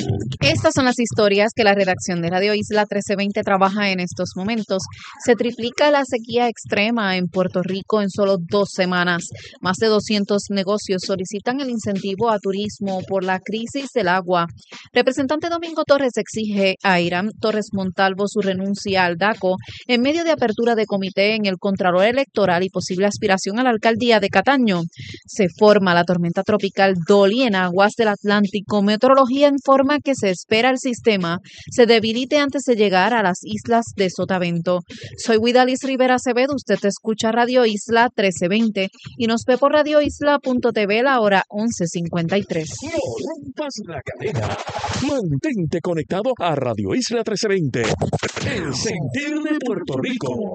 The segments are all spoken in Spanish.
Estas son las historias que la redacción de Radio Isla 1320 trabaja en estos momentos. Se triplica la sequía extrema en Puerto Rico en solo 2 semanas. Más de 200 negocios solicitan el incentivo a turismo por la crisis del agua. Representante Domingo Torres exige a Irán Torres Montalvo su renuncia al DACO en medio de apertura de comité en el Contralor Electoral y posible aspiración a la alcaldía de Cataño. Se forma la tormenta tropical Dolly en aguas del Atlántico. Meteorología informa que se espera el sistema se debilite antes de llegar a las islas de Sotavento. Soy Guidalis Rivera Acevedo, usted escucha Radio Isla 1320 y nos ve por radioisla.tv la hora 11:53. No rompas la cadena. Mantente conectado a Radio Isla 1320. El sentir de Puerto Rico.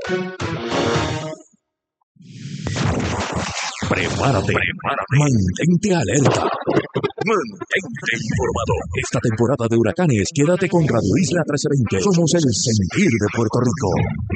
Prepárate. Mantente alerta. Mantente informado. Esta temporada de huracanes, quédate con Radio Isla 1320. Somos el sentir de Puerto Rico.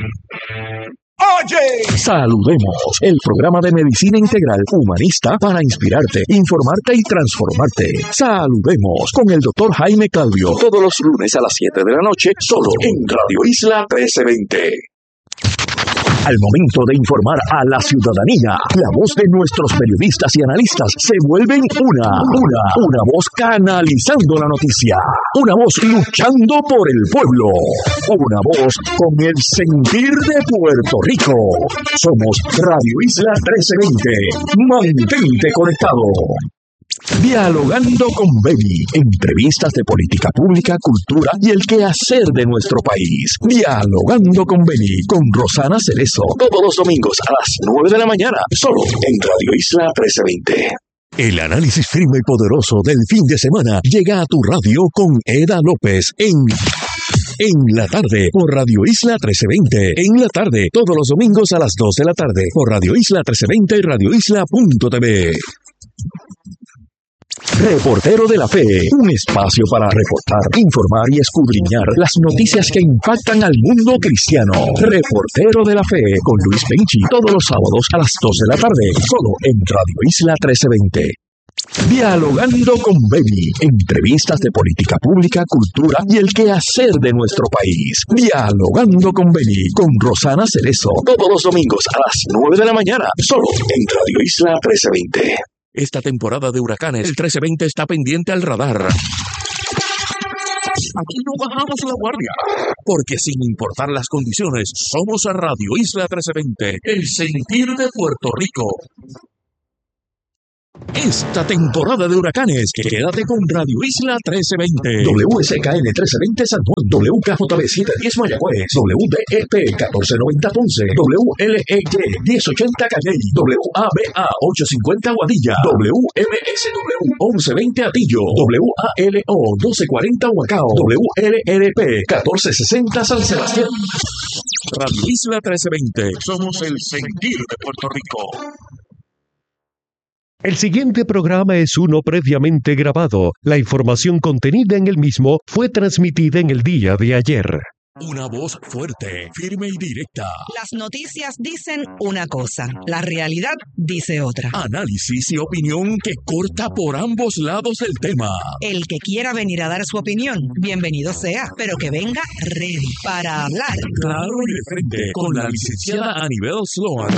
¡Oye! Saludemos, el programa de medicina integral humanista para inspirarte, informarte y transformarte. Saludemos con el doctor Jaime Claudio, todos los lunes a las 7 de la noche, solo en Radio Isla 1320. Al momento de informar a la ciudadanía, la voz de nuestros periodistas y analistas se vuelven una voz canalizando la noticia, una voz luchando por el pueblo, una voz con el sentir de Puerto Rico. Somos Radio Isla 1320. Mantente conectado. Dialogando con Beni, entrevistas de política pública, cultura y el quehacer de nuestro país. Dialogando con Beni, con Rosana Cerezo, todos los domingos a las 9 de la mañana, solo en Radio Isla 1320. El análisis firme y poderoso del fin de semana llega a tu radio con Eda López en la tarde por Radio Isla 1320. En la tarde, todos los domingos a las 2 de la tarde por Radio Isla 1320 y radioisla.tv. Reportero de la Fe, un espacio para reportar, informar y escudriñar las noticias que impactan al mundo cristiano. Reportero de la Fe con Luis Benchi, todos los sábados a las 2 de la tarde, solo en Radio Isla 1320. Dialogando con Beni, entrevistas de política pública, cultura y el quehacer de nuestro país. Dialogando con Beni, con Rosana Cerezo, todos los domingos a las 9 de la mañana, solo en Radio Isla 1320. Esta temporada de huracanes, el 1320 está pendiente al radar. Aquí no bajamos la guardia, porque sin importar las condiciones, somos a Radio Isla 1320, el sentir de Puerto Rico. Esta temporada de huracanes, quédate con Radio Isla 1320. WSKN 1320 San Juan, WKJB 710 Mayagüez, WDEP 1490 Ponce, WLEY 1080 Calley, WABA 850 Guadilla, WMSW 1120 Atillo, WALO 1240 Huacao, WLRP 1460 San Sebastián. Radio Isla 1320, somos el sentir de Puerto Rico. El siguiente programa es uno previamente grabado. La información contenida en el mismo fue transmitida en el día de ayer. Una voz fuerte, firme y directa. Las noticias dicen una cosa, la realidad dice otra. Análisis y opinión que corta por ambos lados del tema. El que quiera venir a dar su opinión, bienvenido sea, pero que venga ready para hablar. Claro y de frente, con la licenciada Anibel Sloan.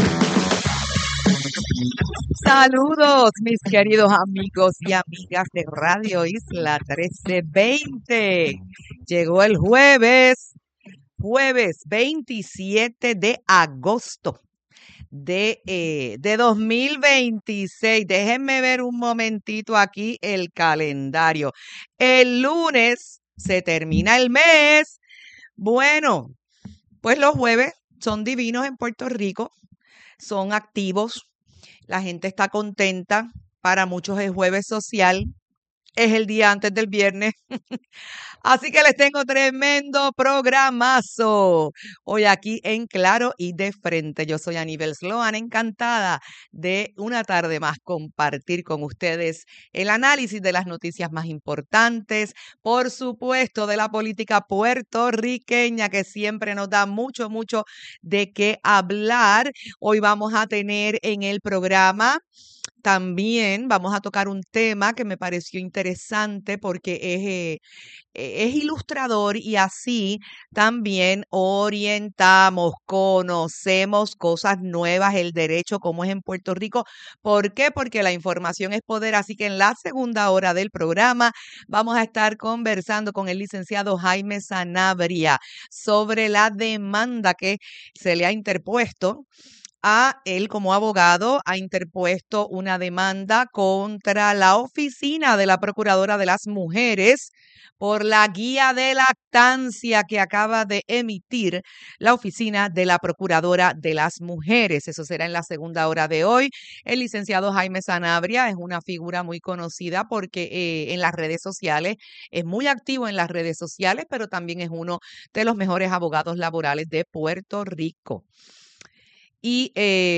Saludos, mis queridos amigos y amigas de Radio Isla 1320. Llegó el jueves 27 de agosto de 2026. Déjenme ver un momentito aquí el calendario. El lunes se termina el mes. Bueno, pues los jueves son divinos en Puerto Rico, son activos. La gente está contenta. Para muchos es jueves social. Es el día antes del viernes. Así que les tengo tremendo programazo hoy aquí en Claro y de Frente. Yo soy Anibel Sloan, encantada de una tarde más compartir con ustedes el análisis de las noticias más importantes, por supuesto de la política puertorriqueña que siempre nos da mucho de qué hablar. Hoy vamos a tener en el programa también vamos a tocar un tema que me pareció interesante porque es ilustrador y así también orientamos, conocemos cosas nuevas, el derecho como es en Puerto Rico. ¿Por qué? Porque la información es poder, así que en la segunda hora del programa vamos a estar conversando con el licenciado Jaime Sanabria sobre la demanda que se le ha interpuesto. A él como abogado ha interpuesto una demanda contra la oficina de la Procuradora de las Mujeres por la guía de lactancia que acaba de emitir la oficina de la Procuradora de las Mujeres. Eso será en la segunda hora de hoy. El licenciado Jaime Sanabria es una figura muy conocida porque en las redes sociales, es muy activo en las redes sociales, pero también es uno de los mejores abogados laborales de Puerto Rico. Y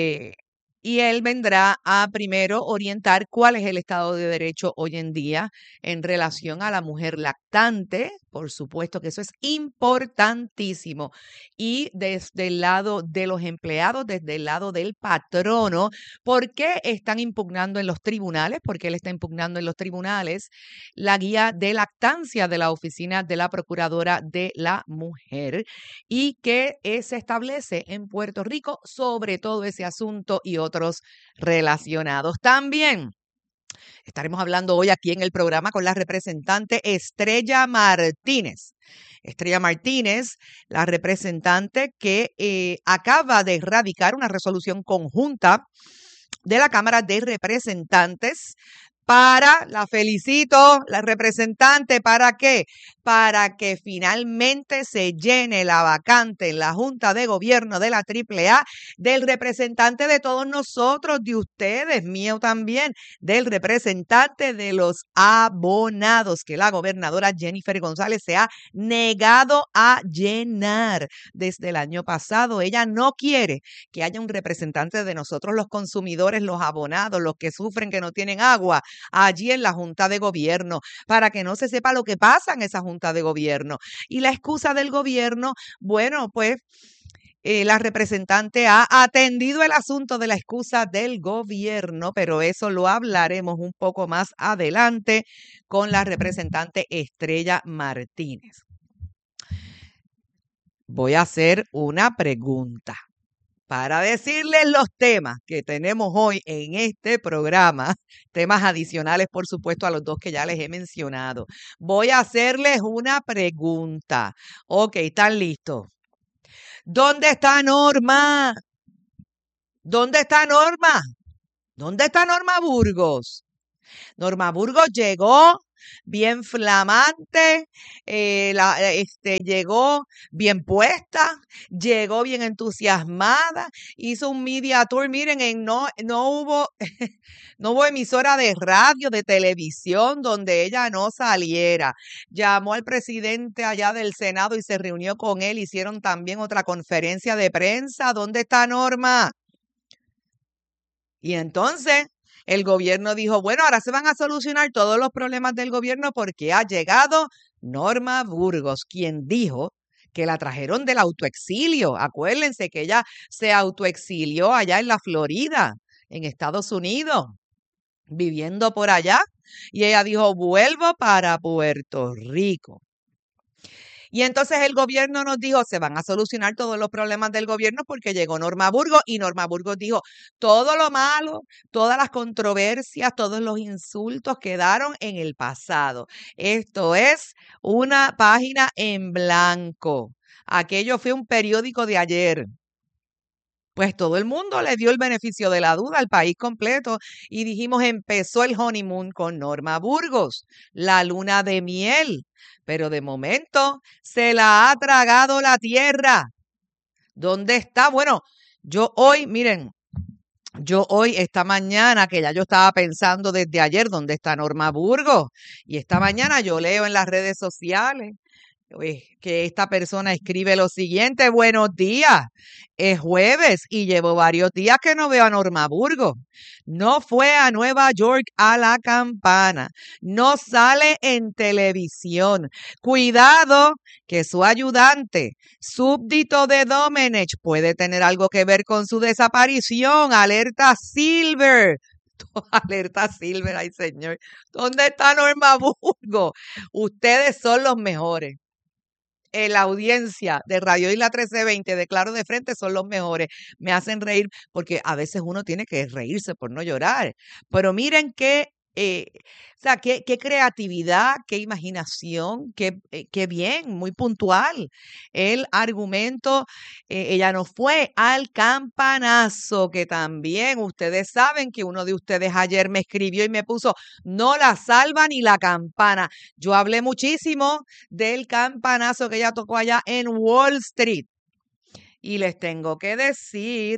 él vendrá a primero orientar cuál es el Estado de Derecho hoy en día en relación a la mujer lactante. Por supuesto que eso es importantísimo. Y desde el lado de los empleados, desde el lado del patrono, ¿por qué están impugnando en los tribunales? Porque él está impugnando en los tribunales la guía de lactancia de la oficina de la Procuradora de la Mujer y que se establece en Puerto Rico sobre todo ese asunto y otros relacionados. También estaremos hablando hoy aquí en el programa con la representante Estrella Martínez. Estrella Martínez, la representante que acaba de radicar una resolución conjunta de la Cámara de Representantes la felicito, la representante, ¿para qué? Para que finalmente se llene la vacante en la Junta de Gobierno de la AAA del representante de todos nosotros, de ustedes, mío también, del representante de los abonados que la gobernadora Jennifer González se ha negado a llenar desde el año pasado. Ella no quiere que haya un representante de nosotros, los consumidores, los abonados, los que sufren que no tienen agua, allí en la Junta de Gobierno, para que no se sepa lo que pasa en esa Junta de Gobierno. Y la excusa del gobierno, bueno, pues la representante ha atendido el asunto de la excusa del gobierno, pero eso lo hablaremos un poco más adelante con la representante Estrella Martínez. Voy a hacer una pregunta. Para decirles los temas que tenemos hoy en este programa, temas adicionales, por supuesto, a los dos que ya les he mencionado, voy a hacerles una pregunta. Ok, ¿están listos? ¿Dónde está Norma? ¿Dónde está Norma? ¿Dónde está Norma Burgos? Norma Burgos llegó bien flamante, llegó bien puesta, llegó bien entusiasmada, hizo un media tour. Miren, no hubo emisora de radio, de televisión donde ella no saliera. Llamó al presidente allá del Senado y se reunió con él. Hicieron también otra conferencia de prensa. ¿Dónde está Norma? Y entonces el gobierno dijo, bueno, ahora se van a solucionar todos los problemas del gobierno porque ha llegado Norma Burgos, quien dijo que la trajeron del autoexilio. Acuérdense que ella se autoexilió allá en la Florida, en Estados Unidos, viviendo por allá. Y ella dijo, vuelvo para Puerto Rico. Y entonces el gobierno nos dijo, se van a solucionar todos los problemas del gobierno porque llegó Norma Burgos, y Norma Burgos dijo, todo lo malo, todas las controversias, todos los insultos quedaron en el pasado. Esto es una página en blanco. Aquello fue un periódico de ayer. Pues todo el mundo le dio el beneficio de la duda al país completo y dijimos, empezó el honeymoon con Norma Burgos, la luna de miel, pero de momento se la ha tragado la tierra. ¿Dónde está? Bueno, esta mañana, que ya yo estaba pensando desde ayer, ¿dónde está Norma Burgos? Y esta mañana yo leo en las redes sociales que esta persona escribe lo siguiente: buenos días, es jueves y llevo varios días que no veo a Norma Burgos. No fue a Nueva York a la campana, no sale en televisión. Cuidado que su ayudante, súbdito de Domenech, puede tener algo que ver con su desaparición. Alerta Silver. Alerta Silver, ay señor. ¿Dónde está Norma Burgos? Ustedes son los mejores. La audiencia de Radio Isla 1320, de Claro de Frente, son los mejores. Me hacen reír porque a veces uno tiene que reírse por no llorar. Pero miren qué creatividad, qué imaginación, qué bien, muy puntual. El argumento, ella no fue al campanazo, que también ustedes saben que uno de ustedes ayer me escribió y me puso, no la salva ni la campana. Yo hablé muchísimo del campanazo que ella tocó allá en Wall Street. Y les tengo que decir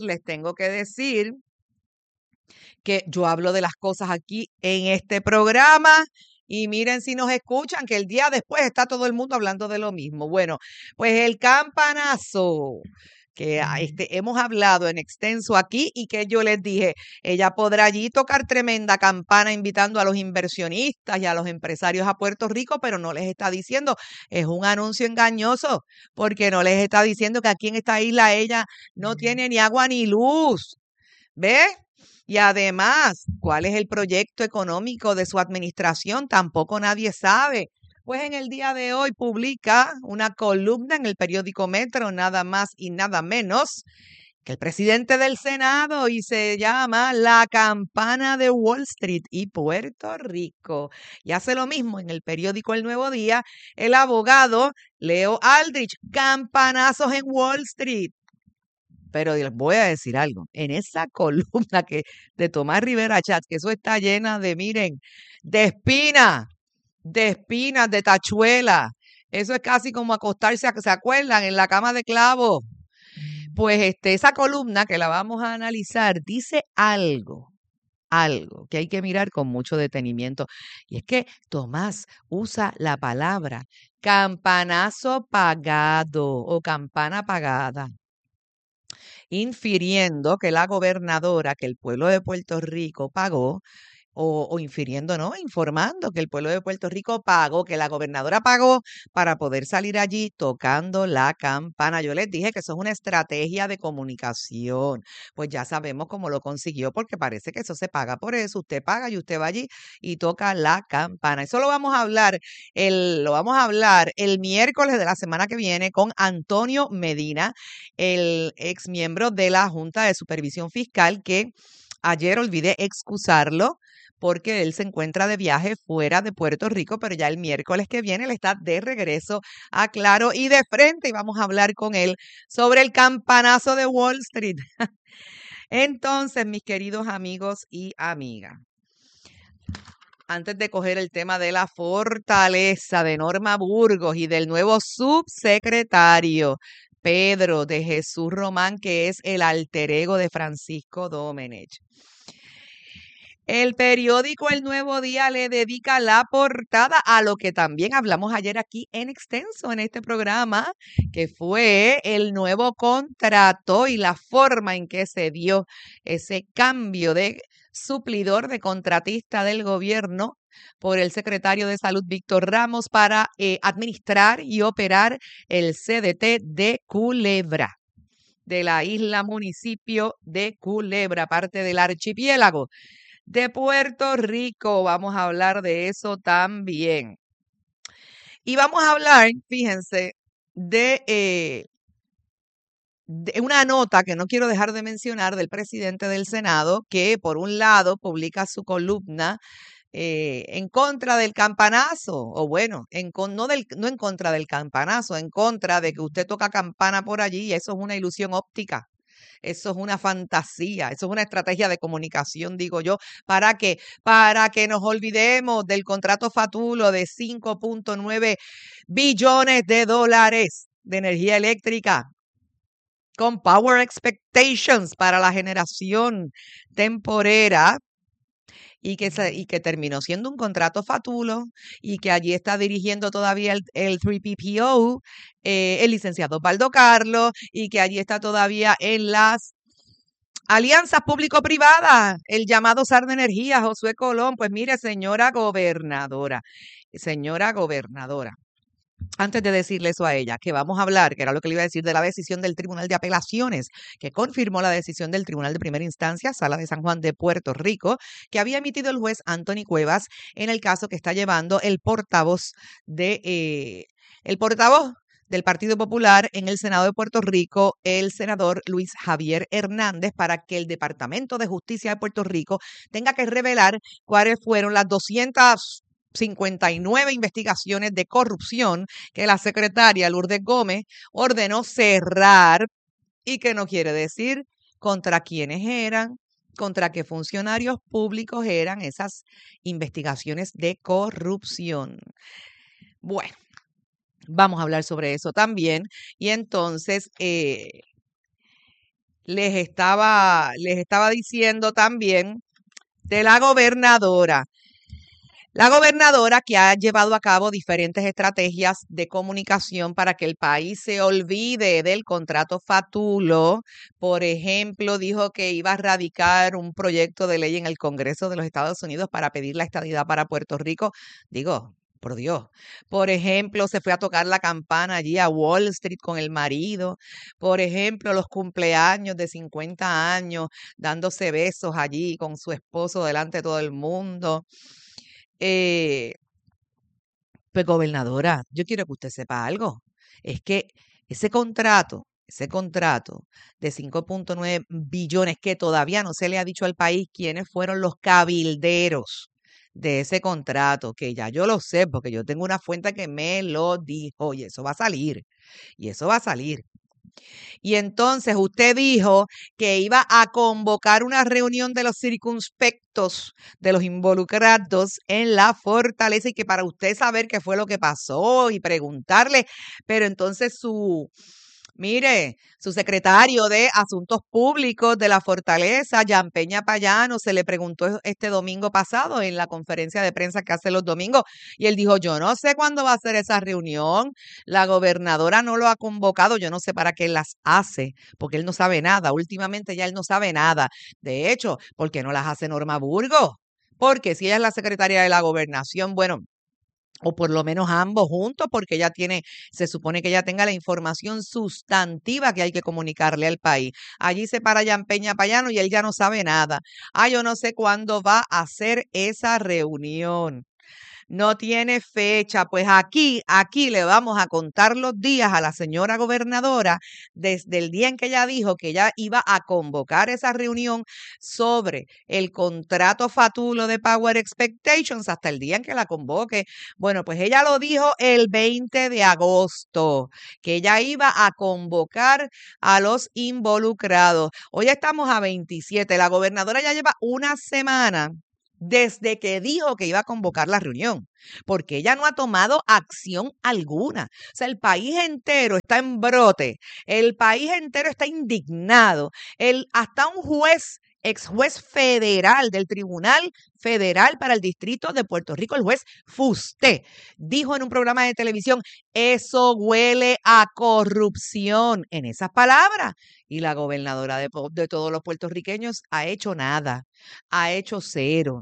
que yo hablo de las cosas aquí en este programa y miren si nos escuchan, que el día después está todo el mundo hablando de lo mismo. Bueno, pues el campanazo que hemos hablado en extenso aquí y que yo les dije, ella podrá allí tocar tremenda campana invitando a los inversionistas y a los empresarios a Puerto Rico, pero no les está diciendo, es un anuncio engañoso, porque no les está diciendo que aquí en esta isla ella no tiene ni agua ni luz. ¿Ves? Y además, ¿cuál es el proyecto económico de su administración? Tampoco nadie sabe. Pues en el día de hoy publica una columna en el periódico Metro, nada más y nada menos que el presidente del Senado, y se llama La Campana de Wall Street y Puerto Rico. Y hace lo mismo en el periódico El Nuevo Día el abogado Leo Aldrich, campanazos en Wall Street. Pero les voy a decir algo, en esa columna de Tomás Rivera Chatz, que eso está llena de, miren, de espinas, de tachuelas. Eso es casi como acostarse, ¿se acuerdan? En la cama de clavos. Pues esa columna que la vamos a analizar dice algo que hay que mirar con mucho detenimiento. Y es que Tomás usa la palabra campanazo pagado o campana pagada, infiriendo que la gobernadora, que el pueblo de Puerto Rico pagó, o infiriendo, no, informando que el pueblo de Puerto Rico pagó, que la gobernadora pagó para poder salir allí tocando la campana. Yo les dije que eso es una estrategia de comunicación. Pues ya sabemos cómo lo consiguió, porque parece que eso se paga por eso. Usted paga y usted va allí y toca la campana. Eso lo vamos a hablar el miércoles de la semana que viene con Antonio Medina, el ex miembro de la Junta de Supervisión Fiscal, que ayer olvidé excusarlo porque él se encuentra de viaje fuera de Puerto Rico, pero ya el miércoles que viene él está de regreso a Claro y de Frente y vamos a hablar con él sobre el campanazo de Wall Street. Entonces, mis queridos amigos y amigas, antes de coger el tema de la fortaleza de Norma Burgos y del nuevo subsecretario Pedro de Jesús Román, que es el alter ego de Francisco Domenech, el periódico El Nuevo Día le dedica la portada a lo que también hablamos ayer aquí en extenso en este programa, que fue el nuevo contrato y la forma en que se dio ese cambio de suplidor, de contratista del gobierno por el secretario de Salud Víctor Ramos para administrar y operar el CDT de Culebra, de la isla municipio de Culebra, parte del archipiélago de Puerto Rico. Vamos a hablar de eso también. Y vamos a hablar, fíjense, de una nota que no quiero dejar de mencionar del presidente del Senado, que por un lado publica su columna en contra del campanazo, o bueno, no en contra del campanazo, en contra de que usted toca campana por allí, y eso es una ilusión óptica. Eso es una fantasía, eso es una estrategia de comunicación, digo yo, ¿para qué? Para que nos olvidemos del contrato fatulo de 5.9 billones de dólares de energía eléctrica con Power Expectations para la generación temporera, y que terminó siendo un contrato fatulo, y que allí está dirigiendo todavía el 3PPO, el licenciado Osvaldo Carlos, y que allí está todavía en las alianzas público-privadas, el llamado SAR de Energía, Josué Colón. Pues mire, señora gobernadora, antes de decirle eso a ella, que vamos a hablar, que era lo que le iba a decir, de la decisión del Tribunal de Apelaciones, que confirmó la decisión del Tribunal de Primera Instancia, Sala de San Juan de Puerto Rico, que había emitido el juez Anthony Cuevas en el caso que está llevando el portavoz del Partido Popular en el Senado de Puerto Rico, el senador Luis Javier Hernández, para que el Departamento de Justicia de Puerto Rico tenga que revelar cuáles fueron las 259 investigaciones de corrupción que la secretaria Lourdes Gómez ordenó cerrar y que no quiere decir contra quiénes eran, contra qué funcionarios públicos eran esas investigaciones de corrupción. Bueno, vamos a hablar sobre eso también. Y entonces les estaba diciendo también de la gobernadora. La gobernadora que ha llevado a cabo diferentes estrategias de comunicación para que el país se olvide del contrato fatulo. Por ejemplo, dijo que iba a radicar un proyecto de ley en el Congreso de los Estados Unidos para pedir la estadidad para Puerto Rico. Digo, por Dios. Por ejemplo, se fue a tocar la campana allí a Wall Street con el marido. Por ejemplo, los cumpleaños de 50 años, dándose besos allí con su esposo delante de todo el mundo. Pues gobernadora, yo quiero que usted sepa algo. Es que ese contrato de 5.9 billones que todavía no se le ha dicho al país quiénes fueron los cabilderos de ese contrato, que ya yo lo sé porque yo tengo una fuente que me lo dijo y eso va a salir. Y entonces usted dijo que iba a convocar una reunión de los circunspectos, de los involucrados en la fortaleza y que para usted saber qué fue lo que pasó y preguntarle, pero entonces su secretario de Asuntos Públicos de la Fortaleza, Jan Peña Payano, se le preguntó este domingo pasado en la conferencia de prensa que hace los domingos y él dijo, yo no sé cuándo va a ser esa reunión, la gobernadora no lo ha convocado, yo no sé para qué las hace, porque él no sabe nada, últimamente ya él no sabe nada. De hecho, ¿por qué no las hace Norma Burgos? Porque si ella es la secretaria de la gobernación, bueno, o por lo menos ambos juntos, porque se supone que ella tenga la información sustantiva que hay que comunicarle al país. Allí se para Jan Peña Payano y él ya no sabe nada. Yo no sé cuándo va a hacer esa reunión. No tiene fecha, pues aquí le vamos a contar los días a la señora gobernadora desde el día en que ella dijo que ella iba a convocar esa reunión sobre el contrato fatulo de Power Expectations hasta el día en que la convoque. Bueno, pues ella lo dijo el 20 de agosto, que ella iba a convocar a los involucrados. Hoy estamos a 27, la gobernadora ya lleva una semana desde que dijo que iba a convocar la reunión, porque ella no ha tomado acción alguna. O sea, el país entero está en brote, el país entero está indignado. Hasta un ex juez federal del Tribunal Federal para el Distrito de Puerto Rico, el juez Fusté, dijo en un programa de televisión, eso huele a corrupción, en esas palabras. Y la gobernadora de todos los puertorriqueños ha hecho nada, ha hecho cero.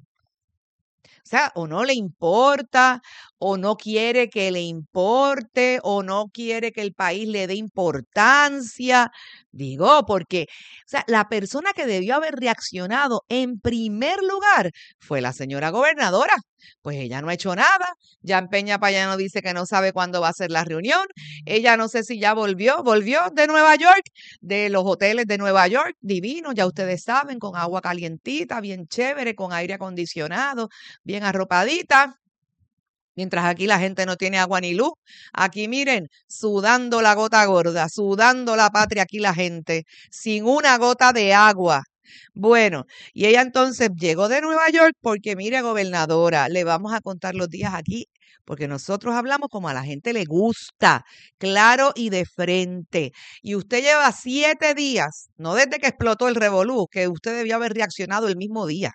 O sea, o no le importa, o no quiere que le importe, o no quiere que el país le dé importancia. Digo, porque, o sea, la persona que debió haber reaccionado en primer lugar fue la señora gobernadora. Pues ella no ha hecho nada. Jan Peña Payano dice que no sabe cuándo va a ser la reunión. Ella no sé si ya volvió de Nueva York, de los hoteles de Nueva York, divino, ya ustedes saben, con agua calientita, bien chévere, con aire acondicionado, bien arropadita. Mientras aquí la gente no tiene agua ni luz. Aquí miren, sudando la gota gorda, sudando la patria aquí la gente, sin una gota de agua. Bueno, y ella entonces llegó de Nueva York porque, mire, gobernadora, le vamos a contar los días aquí, porque nosotros hablamos como a la gente le gusta, claro y de frente. Y usted lleva 7 días, no desde que explotó el revolú, que usted debió haber reaccionado el mismo día.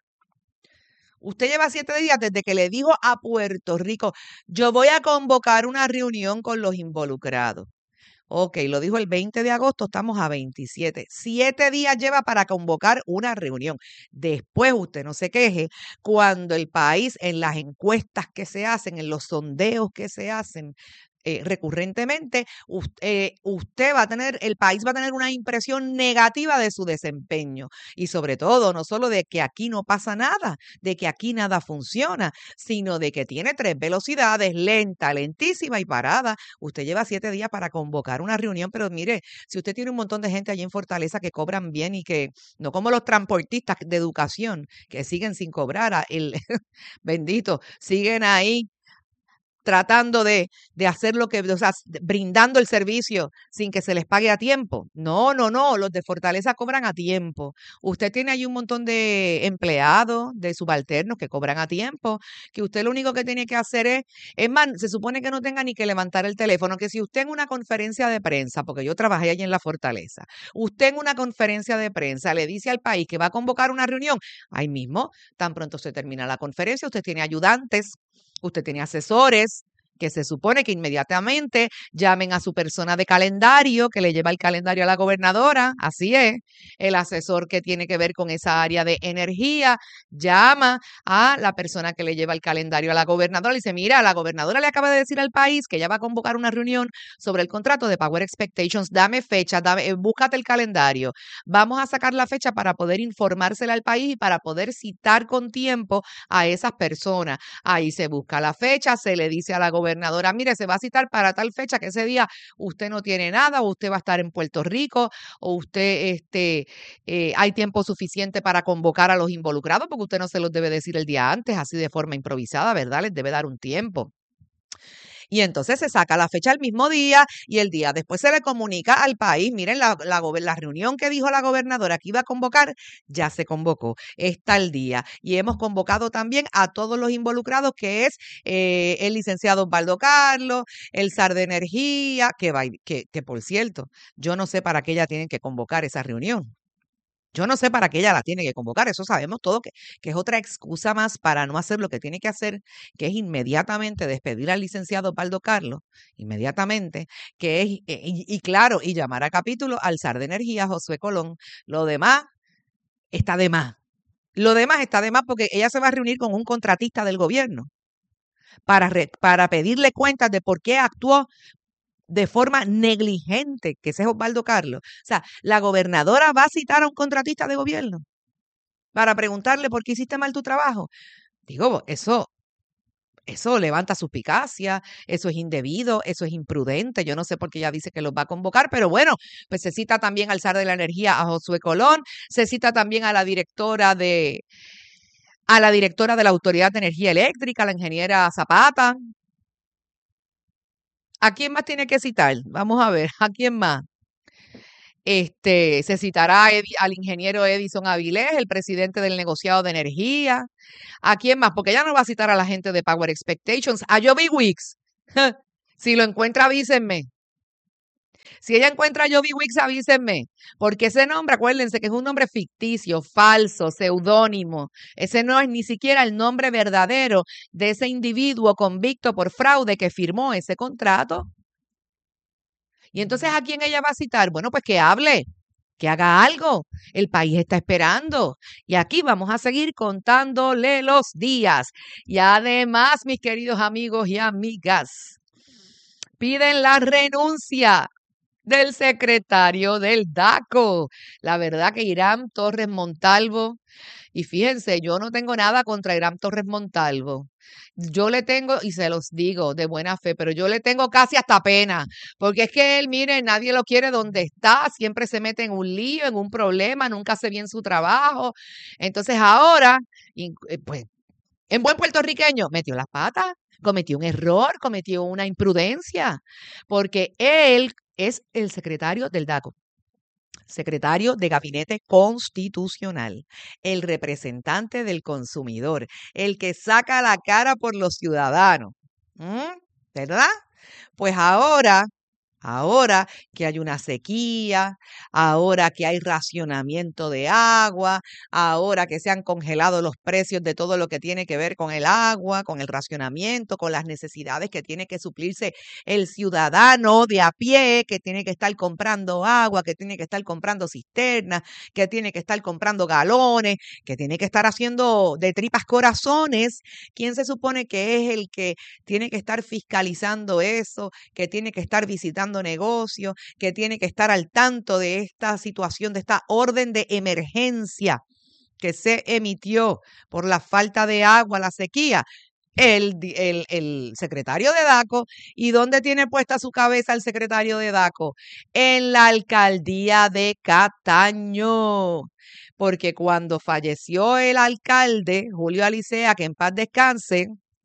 Usted lleva 7 días desde que le dijo a Puerto Rico, yo voy a convocar una reunión con los involucrados. Ok, lo dijo el 20 de agosto, estamos a 27. 7 días lleva para convocar una reunión. Después usted no se queje cuando el país en las encuestas que se hacen, en los sondeos que se hacen, recurrentemente, usted va a tener, el país va a tener una impresión negativa de su desempeño. Y sobre todo, no solo de que aquí no pasa nada, de que aquí nada funciona, sino de que tiene 3 velocidades, lenta, lentísima y parada. Usted lleva 7 días para convocar una reunión, pero mire, si usted tiene un montón de gente allí en Fortaleza que cobran bien y que, no como los transportistas de educación, que siguen sin cobrar, bendito, siguen ahí tratando de hacer lo que, o sea, brindando el servicio sin que se les pague a tiempo. No, los de Fortaleza cobran a tiempo. Usted tiene ahí un montón de empleados, de subalternos que cobran a tiempo, que usted lo único que tiene que hacer es más, se supone que no tenga ni que levantar el teléfono, que si usted en una conferencia de prensa, porque yo trabajé allí en la Fortaleza, usted en una conferencia de prensa le dice al país que va a convocar una reunión, ahí mismo, tan pronto se termina la conferencia, usted tiene ayudantes, usted tiene asesores que se supone que inmediatamente llamen a su persona de calendario que le lleva el calendario a la gobernadora, así es, el asesor que tiene que ver con esa área de energía llama a la persona que le lleva el calendario a la gobernadora y dice, mira, la gobernadora le acaba de decir al país que ella va a convocar una reunión sobre el contrato de Power Expectations, dame fecha, búscate el calendario, vamos a sacar la fecha para poder informársela al país y para poder citar con tiempo a esas personas. Ahí se busca la fecha, se le dice a la gobernadora, mire, se va a citar para tal fecha que ese día usted no tiene nada, o usted va a estar en Puerto Rico, o usted hay tiempo suficiente para convocar a los involucrados, porque usted no se los debe decir el día antes, así de forma improvisada, ¿verdad? Les debe dar un tiempo. Y entonces se saca la fecha el mismo día y el día después se le comunica al país, miren, la reunión que dijo la gobernadora que iba a convocar, ya se convocó, está el día. Y hemos convocado también a todos los involucrados, que es el licenciado Osvaldo Carlos, el SAR de Energía, que por cierto, yo no sé para qué ya tienen que convocar esa reunión. Yo no sé para qué ella la tiene que convocar, eso sabemos todo que es otra excusa más para no hacer lo que tiene que hacer, que es inmediatamente despedir al licenciado Osvaldo Carlos, inmediatamente, que es, claro, y llamar a capítulo al SAR de Energía, Josué Colón. Lo demás está de más. Lo demás está de más porque ella se va a reunir con un contratista del gobierno para pedirle cuentas de por qué actuó de forma negligente, que ese es Osvaldo Carlos. O sea, la gobernadora va a citar a un contratista de gobierno para preguntarle por qué hiciste mal tu trabajo. Digo, eso levanta suspicacia, eso es indebido, eso es imprudente. Yo no sé por qué ella dice que los va a convocar, pero bueno, pues se cita también al SAR de la Energía, a Josué Colón, se cita también a la directora de la Autoridad de Energía Eléctrica, la ingeniera Zapata. ¿A quién más tiene que citar? Vamos a ver, ¿a quién más? Se citará al ingeniero Edison Avilés, el presidente del negociado de energía. ¿A quién más? Porque ella no va a citar a la gente de Power Expectations. A Joby Wicks. Si lo encuentra, avísenme. Si ella encuentra a Joby Wicks, avísenme. Porque ese nombre, acuérdense que es un nombre ficticio, falso, seudónimo. Ese no es ni siquiera el nombre verdadero de ese individuo convicto por fraude que firmó ese contrato. Y entonces, ¿a quién ella va a citar? Bueno, pues que hable, que haga algo. El país está esperando. Y aquí vamos a seguir contándole los días. Y además, mis queridos amigos y amigas, piden la renuncia del secretario del DACO. La verdad que Irán Torres Montalvo, y fíjense, yo no tengo nada contra Irán Torres Montalvo. Yo le tengo, y se los digo de buena fe, pero yo le tengo casi hasta pena, porque es que él, mire, nadie lo quiere donde está, siempre se mete en un lío, en un problema, nunca hace bien su trabajo. Entonces ahora, pues, en buen puertorriqueño, metió las patas, cometió un error, cometió una imprudencia, porque él es el secretario del DACO. Secretario de Gabinete Constitucional, el representante del consumidor, el que saca la cara por los ciudadanos. ¿Verdad? Pues ahora Ahora que hay una sequía, ahora que hay racionamiento de agua, ahora que se han congelado los precios de todo lo que tiene que ver con el agua, con el racionamiento, con las necesidades que tiene que suplirse el ciudadano de a pie, que tiene que estar comprando agua, que tiene que estar comprando cisternas, que tiene que estar comprando galones, que tiene que estar haciendo de tripas corazones. ¿Quién se supone que es el que tiene que estar fiscalizando eso, que tiene que estar visitando negocios, que tiene que estar al tanto de esta situación, de esta orden de emergencia que se emitió por la falta de agua, la sequía? El secretario de DACO. ¿Y dónde tiene puesta su cabeza el secretario de DACO? En la alcaldía de Cataño. Porque cuando falleció el alcalde, Julio Alicea, que en paz descanse,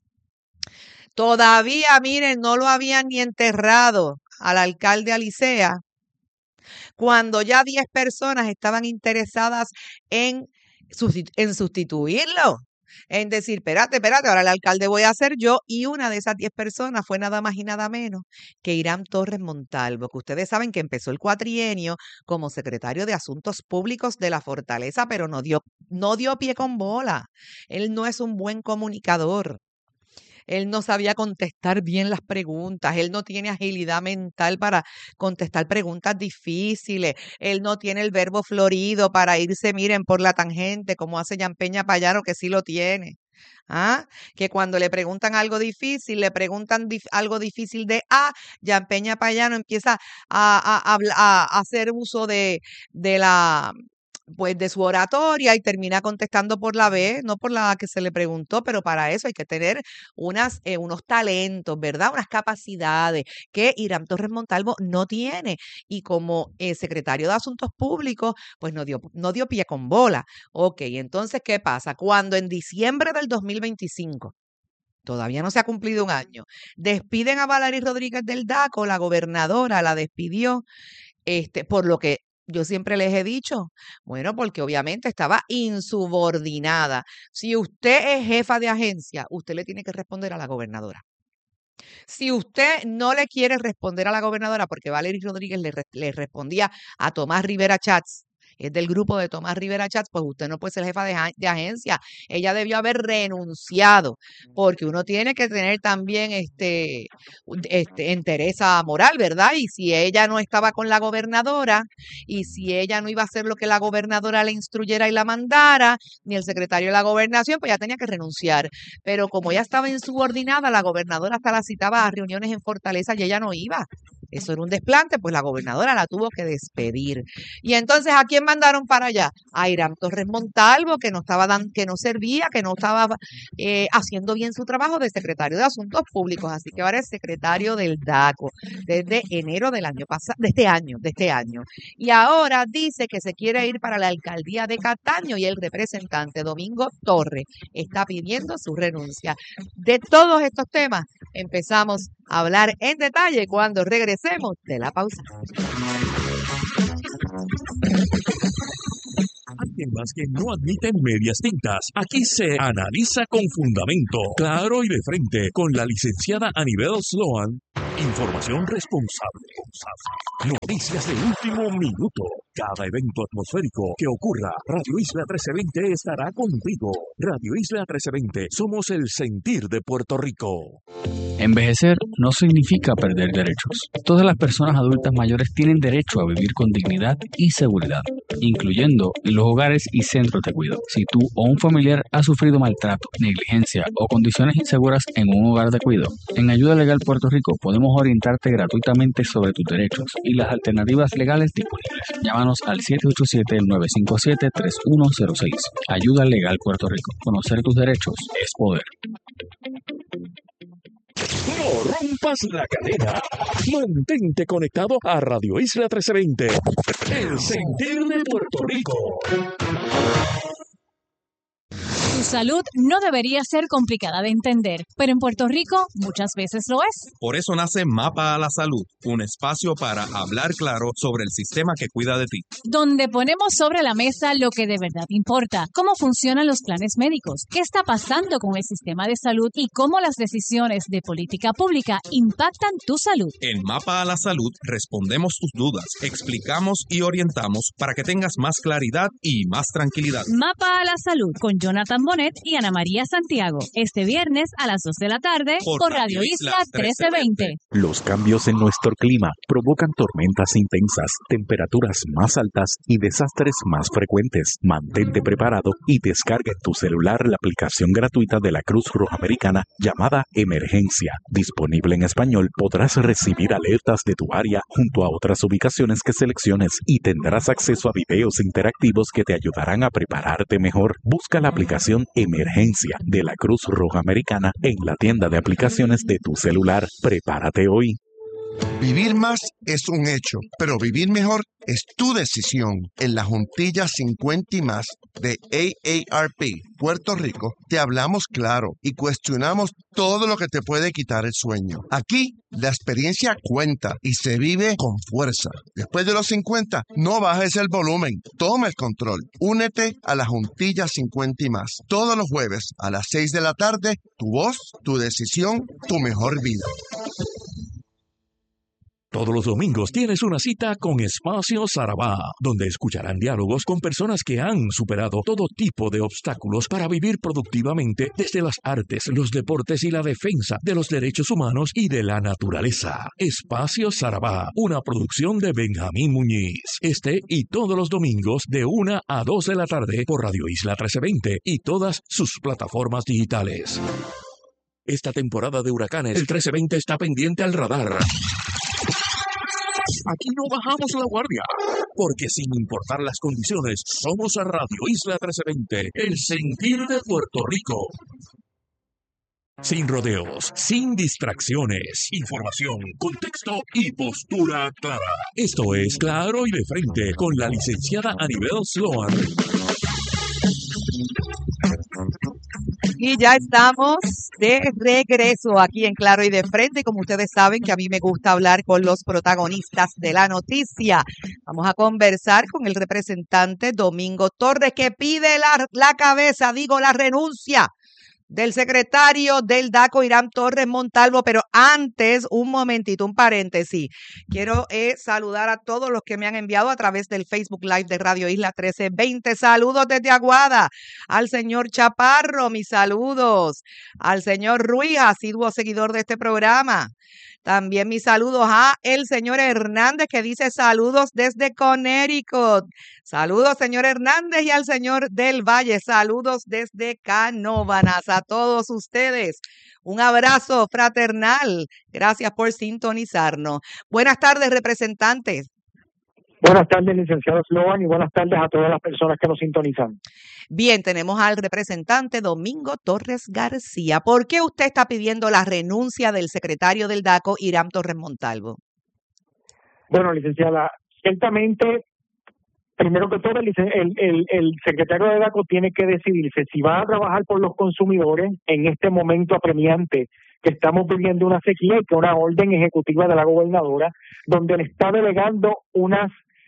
todavía, miren, no lo habían ni enterrado al alcalde Alicea, cuando ya 10 personas estaban interesadas en sustituirlo. En decir, espérate, ahora el alcalde voy a ser yo, y una de esas 10 personas fue nada más y nada menos que Irán Torres Montalvo, que ustedes saben que empezó el cuatrienio como secretario de Asuntos Públicos de la Fortaleza, pero no dio pie con bola. Él no es un buen comunicador. Él no sabía contestar bien las preguntas. Él no tiene agilidad mental para contestar preguntas difíciles. Él no tiene el verbo florido para irse, miren, por la tangente, como hace Jan Peña Payano, que sí lo tiene. ¿Ah? Que cuando le preguntan algo difícil, le preguntan algo difícil de A, Jan Peña Payano empieza a hacer uso de la pues de su oratoria y termina contestando por la B, no por la que se le preguntó, pero para eso hay que tener unos talentos, ¿verdad? Unas capacidades que Irán Torres Montalvo no tiene. Y como secretario de Asuntos Públicos, pues no dio pie con bola. Ok, entonces, ¿qué pasa? Cuando en diciembre del 2025, todavía no se ha cumplido un año, despiden a Valery Rodríguez del DACO, la gobernadora la despidió, por lo que yo siempre les he dicho, bueno, porque obviamente estaba insubordinada. Si usted es jefa de agencia, usted le tiene que responder a la gobernadora. Si usted no le quiere responder a la gobernadora, porque Valery Rodríguez le respondía a Tomás Rivera Chats, es del grupo de Tomás Rivera Chats, pues usted no puede ser jefa de agencia. Ella debió haber renunciado, porque uno tiene que tener también entereza moral, ¿verdad? Y si ella no estaba con la gobernadora, y si ella no iba a hacer lo que la gobernadora le instruyera y la mandara, ni el secretario de la gobernación, pues ya tenía que renunciar. Pero como ella estaba insubordinada, la gobernadora hasta la citaba a reuniones en Fortaleza y ella no iba. Eso era un desplante, pues la gobernadora la tuvo que despedir. Y entonces, ¿a quién mandaron para allá? A Irán Torres Montalvo, que no servía, que no estaba haciendo bien su trabajo de secretario de Asuntos Públicos. Así que ahora es secretario del DACO desde enero del año pasado, de este año. Y ahora dice que se quiere ir para la alcaldía de Cataño y el representante Domingo Torres está pidiendo su renuncia. De todos estos temas empezamos a hablar en detalle cuando regresemos de la pausa. Alguien más que no admiten medias tintas. Aquí se analiza con fundamento, claro y de frente, con la licenciada Anibel Sloan. Información responsable. Noticias de último minuto. Cada evento atmosférico que ocurra, Radio Isla 1320 estará contigo. Radio Isla 1320, somos el sentir de Puerto Rico. Envejecer no significa perder derechos. Todas las personas adultas mayores tienen derecho a vivir con dignidad y seguridad, incluyendo en los hogares y centros de cuidado. Si tú o un familiar ha sufrido maltrato, negligencia o condiciones inseguras en un hogar de cuidado, en Ayuda Legal Puerto Rico podemos orientarte gratuitamente sobre tus derechos y las alternativas legales disponibles. Llámanos al 787-957-3106. Ayuda Legal Puerto Rico. Conocer tus derechos es poder. No rompas la cadena. Mantente conectado a Radio Isla 1320. El sentir de Puerto Rico. salud no debería ser complicada de entender, pero en Puerto Rico muchas veces lo es. Por eso nace Mapa a la Salud, un espacio para hablar claro sobre el sistema que cuida de ti. Donde ponemos sobre la mesa lo que de verdad importa, cómo funcionan los planes médicos, qué está pasando con el sistema de salud y cómo las decisiones de política pública impactan tu salud. En Mapa a la Salud respondemos tus dudas, explicamos y orientamos para que tengas más claridad y más tranquilidad. Mapa a la Salud con Jonathan Bonet y Ana María Santiago. Este viernes a las 2 de la tarde por Radio Isla 1320. Los cambios en nuestro clima provocan tormentas intensas, temperaturas más altas y desastres más frecuentes. Mantente preparado y descarga en tu celular la aplicación gratuita de la Cruz Roja Americana llamada Emergencia. Disponible en español, podrás recibir alertas de tu área junto a otras ubicaciones que selecciones y tendrás acceso a videos interactivos que te ayudarán a prepararte mejor. Busca la aplicación Emergencia de la Cruz Roja Americana en la tienda de aplicaciones de tu celular. Prepárate hoy. Vivir más es un hecho, pero vivir mejor es tu decisión. En la Juntilla 50 y más de AARP Puerto Rico, te hablamos claro y cuestionamos todo lo que te puede quitar el sueño. Aquí, la experiencia cuenta y se vive con fuerza. Después de los 50, no bajes el volumen, toma el control. Únete a la Juntilla 50 y más. Todos los jueves a las 6 de la tarde, tu voz, tu decisión, tu mejor vida. Todos los domingos tienes una cita con Espacio Sarabá, donde escucharán diálogos con personas que han superado todo tipo de obstáculos para vivir productivamente desde las artes, los deportes y la defensa de los derechos humanos y de la naturaleza. Espacio Sarabá, una producción de Benjamín Muñiz. Este y todos los domingos de 1 a 2 de la tarde por Radio Isla 1320 y todas sus plataformas digitales. Esta temporada de huracanes, el 1320 está pendiente al radar. Aquí no bajamos la guardia, porque sin importar las condiciones, somos a Radio Isla 1320, el sentir de Puerto Rico. Sin rodeos, sin distracciones, información, contexto y postura clara. Esto es Claro y de Frente con la licenciada Anibel Sloan. Y ya estamos de regreso aquí en Claro y de Frente. Como ustedes saben que a mí me gusta hablar con los protagonistas de la noticia. Vamos a conversar con el representante Domingo Torres, que pide la renuncia del secretario del DACO, Hiram Torres Montalvo. Pero antes, un momentito, un paréntesis. Quiero saludar a todos los que me han enviado a través del Facebook Live de Radio Isla 1320. Saludos desde Aguada. Al señor Chaparro, mis saludos. Al señor Ruiz, asiduo seguidor de este programa. También mis saludos a el señor Hernández, que dice saludos desde Connecticut. Saludos, señor Hernández, y al señor del Valle. Saludos desde Canóvanas. A todos ustedes, un abrazo fraternal. Gracias por sintonizarnos. Buenas tardes, representantes. Buenas tardes, licenciado Sloan, y buenas tardes a todas las personas que nos sintonizan. Bien, tenemos al representante Domingo Torres García. ¿Por qué usted está pidiendo la renuncia del secretario del DACO, Hiram Torres Montalvo? Bueno, licenciada, ciertamente, primero que todo, el secretario del DACO tiene que decidirse si va a trabajar por los consumidores en este momento apremiante que estamos viviendo una sequía y que una orden ejecutiva de la gobernadora, donde le está delegando una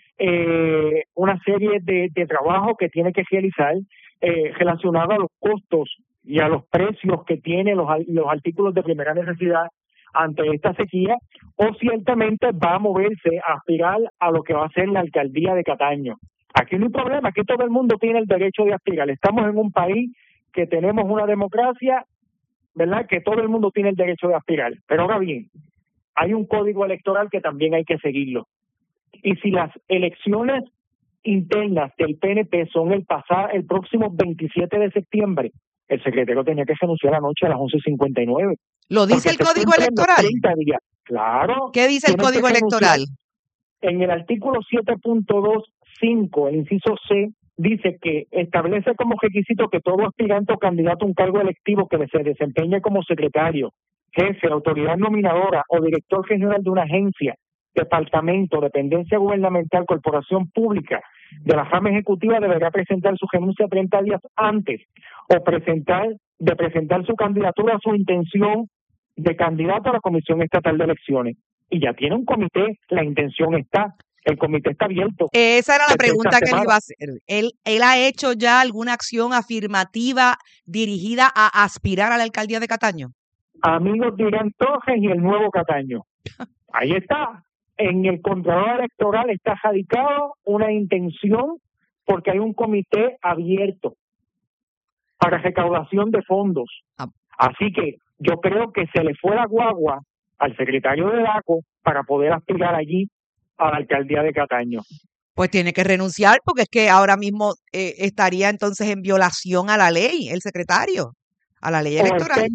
serie de trabajo que tiene que realizar relacionado a los costos y a los precios que tienen los artículos de primera necesidad ante esta sequía, o ciertamente va a moverse a aspirar a lo que va a ser la alcaldía de Cataño. Aquí no hay problema, aquí todo el mundo tiene el derecho de aspirar. Estamos en un país que tenemos una democracia, ¿verdad?, que todo el mundo tiene el derecho de aspirar. Pero ahora bien, hay un código electoral que también hay que seguirlo. Y si las elecciones internas del PNP son el próximo 27 de septiembre, el secretario tenía que renunciar anoche a las 11:59. ¿Lo dice el código electoral? 30 días. Claro. ¿Qué dice el código electoral? En el artículo 7.25, el inciso C, dice que establece como requisito que todo aspirante o candidato a un cargo electivo que se desempeñe como secretario, jefe, autoridad nominadora o director general de una agencia, departamento, dependencia gubernamental, corporación pública, de la rama ejecutiva deberá presentar su renuncia 30 días antes o presentar su candidatura, su intención de candidato a la Comisión Estatal de Elecciones. Y ya tiene un comité, la intención está, el comité está abierto. Esa era la 70 pregunta que le semanas. iba a hacer. ¿Él ha hecho ya alguna acción afirmativa dirigida a aspirar a la alcaldía de Cataño? Amigos de Irán Torres y el nuevo Cataño. Ahí está. En el Contralor Electoral está radicado una intención porque hay un comité abierto para recaudación de fondos. Así que yo creo que se le fue la guagua al secretario de DACO para poder aspirar allí a la alcaldía de Cataño. Pues tiene que renunciar porque es que ahora mismo estaría entonces en violación a la ley, el secretario, a la ley electoral.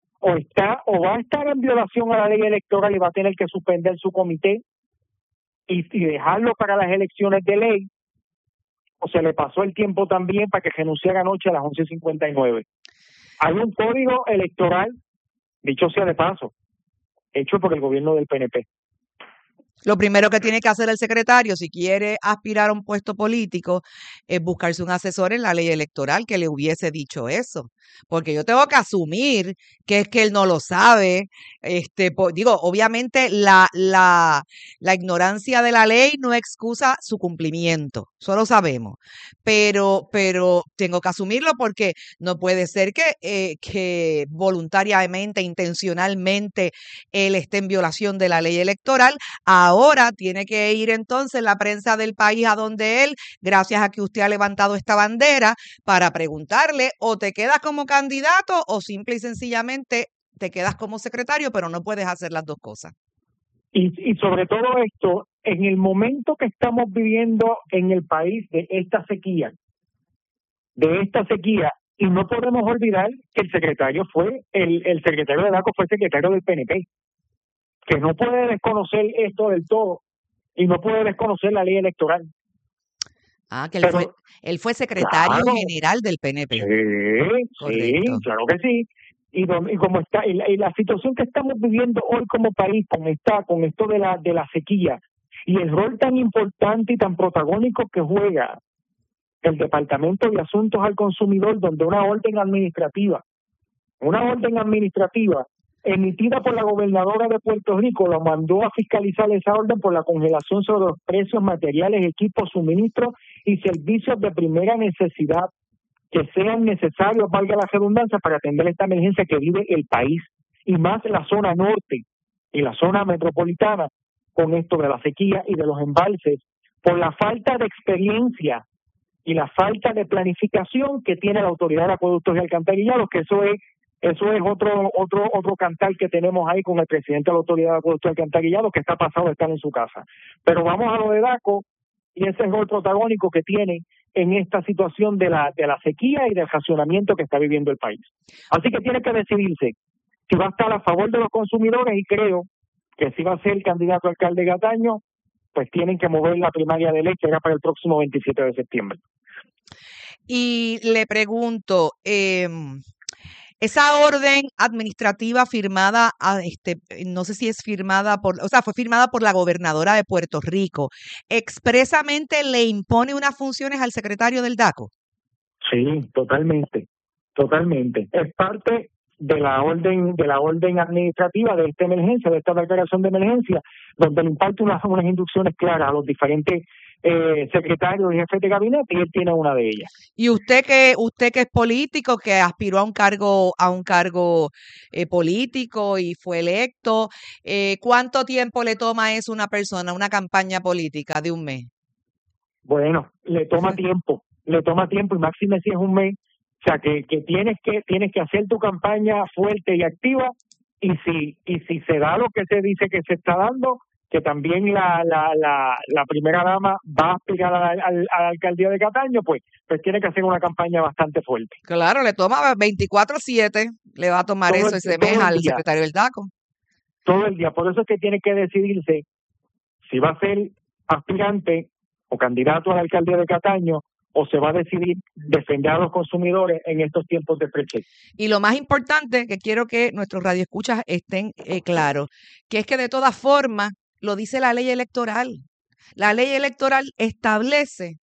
O va a estar en violación a la ley electoral y va a tener que suspender su comité y dejarlo para las elecciones de ley, o se le pasó el tiempo también para que renunciara anoche a las 11:59. Hay un código electoral, dicho sea de paso, hecho por el gobierno del PNP. Lo primero que tiene que hacer el secretario, si quiere aspirar a un puesto político, es buscarse un asesor en la ley electoral que le hubiese dicho eso. Porque yo tengo que asumir que es que él no lo sabe. Obviamente la ignorancia de la ley no excusa su cumplimiento. Eso lo sabemos. Pero tengo que asumirlo porque no puede ser que voluntariamente, intencionalmente, él esté en violación de la ley electoral. Ahora tiene que ir entonces la prensa del país a donde él, gracias a que usted ha levantado esta bandera, para preguntarle o te quedas como candidato o simple y sencillamente te quedas como secretario, pero no puedes hacer las dos cosas. Y sobre todo esto, en el momento que estamos viviendo en el país de esta sequía, y no podemos olvidar que el secretario de DACO fue secretario del PNP, que no puede desconocer esto del todo y no puede desconocer la ley electoral. Que él fue secretario general del PNP. Sí, claro que sí. Y como está y la situación que estamos viviendo hoy como país con esto de la sequía y el rol tan importante y tan protagónico que juega el Departamento de Asuntos al Consumidor, donde una orden administrativa emitida por la gobernadora de Puerto Rico la mandó a fiscalizar esa orden por la congelación sobre los precios, materiales, equipos, suministros y servicios de primera necesidad que sean necesarios, valga la redundancia, para atender esta emergencia que vive el país, y más la zona norte y la zona metropolitana, con esto de la sequía y de los embalses, por la falta de experiencia y la falta de planificación que tiene la Autoridad de Acueductos y Alcantarillados, que eso es otro cantar que tenemos ahí con el presidente de la Autoridad de Acueductos y Alcantarillados, que está pasado de estar en su casa. Pero vamos a lo de DACO y ese rol protagónico que tiene en esta situación de la sequía y del racionamiento que está viviendo el país. Así que tiene que decidirse si va a estar a favor de los consumidores, y creo que si va a ser el candidato a alcalde de Cataño, pues tienen que mover la primaria de ley que era para el próximo 27 de septiembre. Y le pregunto, esa orden administrativa firmada, no sé si es firmada fue firmada por la gobernadora de Puerto Rico, ¿expresamente le impone unas funciones al secretario del DACO? Sí, totalmente. Es parte de la orden administrativa de esta emergencia, de esta declaración de emergencia, donde le imparte unas instrucciones claras a los diferentes secretarios y jefes de gabinete, y él tiene una de ellas. Y usted que es político, que aspiró a un cargo político y fue electo, ¿cuánto tiempo le toma eso a una persona, una campaña política de un mes? Bueno, le toma tiempo, y máxime si es un mes. O sea, que tienes que hacer tu campaña fuerte y activa, y si se da lo que se dice que se está dando, que también la primera dama va a aspirar a la alcaldía de Cataño, pues tiene que hacer una campaña bastante fuerte. Claro, le toma 24/7, le va a tomar todo ese mes al secretario del DACO. Todo el día, por eso es que tiene que decidirse si va a ser aspirante o candidato a la alcaldía de Cataño, o se va a decidir defender a los consumidores en estos tiempos de estrechez. Y lo más importante, que quiero que nuestros radioescuchas estén claros, que es que de todas formas lo dice la ley electoral. La ley electoral establece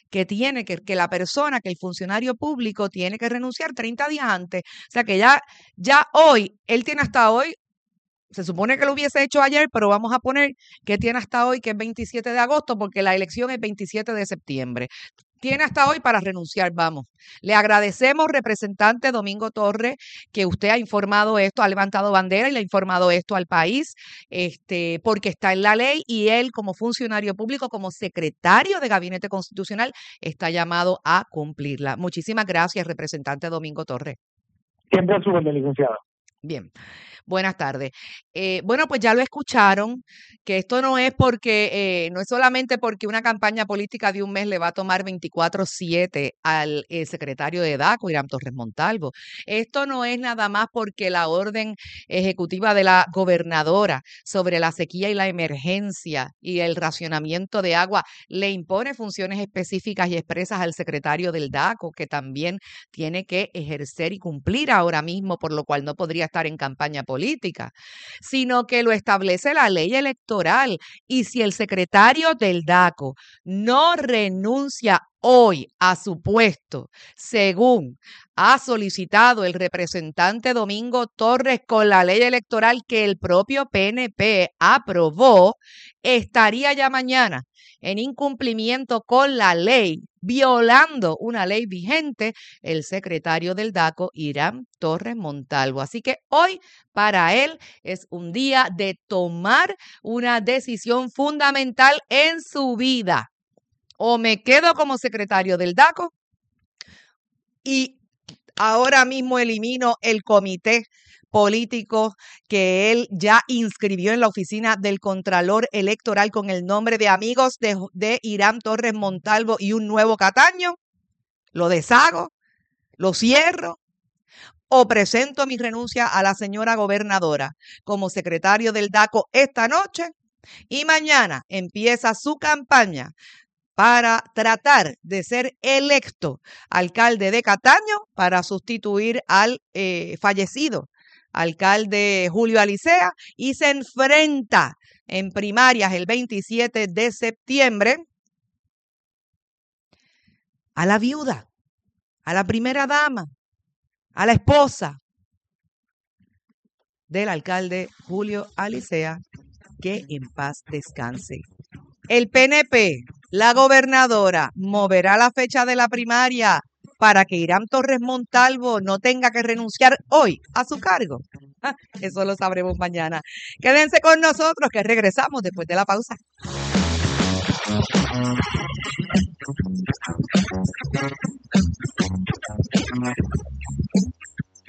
que la persona, que el funcionario público tiene que renunciar 30 días antes. O sea que ya hoy, él tiene hasta hoy. Se supone que lo hubiese hecho ayer, pero vamos a poner que tiene hasta hoy, que es 27 de agosto, porque la elección es 27 de septiembre. Tiene hasta hoy para renunciar, vamos. Le agradecemos, representante Domingo Torres, que usted ha informado esto, ha levantado bandera y le ha informado esto al país, porque está en la ley y él, como funcionario público, como secretario de Gabinete Constitucional, está llamado a cumplirla. Muchísimas gracias, representante Domingo Torres. Siempre a su orden, licenciada. Bien. Buenas tardes. Bueno, pues ya lo escucharon, que esto no es porque, no es solamente porque una campaña política de un mes le va a tomar 24/7 al secretario de DACO, Irán Torres Montalvo. Esto no es nada más porque la orden ejecutiva de la gobernadora sobre la sequía y la emergencia y el racionamiento de agua le impone funciones específicas y expresas al secretario del DACO, que también tiene que ejercer y cumplir ahora mismo, por lo cual no podría estar en campaña política, sino que lo establece la ley electoral. Y si el secretario del DACO no renuncia hoy a su puesto, según ha solicitado el representante Domingo Torres con la ley electoral que el propio PNP aprobó, estaría ya mañana en incumplimiento con la ley, violando una ley vigente, el secretario del DACO, Irán Torres Montalvo. Así que hoy para él es un día de tomar una decisión fundamental en su vida. O me quedo como secretario del DACO y ahora mismo elimino el comité político que él ya inscribió en la oficina del Contralor Electoral con el nombre de Amigos de Irán Torres Montalvo y un nuevo Cataño, lo deshago, lo cierro, o presento mi renuncia a la señora gobernadora como secretario del DACO esta noche y mañana empieza su campaña para tratar de ser electo alcalde de Cataño para sustituir al fallecido alcalde Julio Alicea, y se enfrenta en primarias el 27 de septiembre a la viuda, a la primera dama, a la esposa del alcalde Julio Alicea, que en paz descanse. El PNP, la gobernadora, moverá la fecha de la primaria para que Irán Torres Montalvo no tenga que renunciar hoy a su cargo. Eso lo sabremos mañana. Quédense con nosotros que regresamos después de la pausa.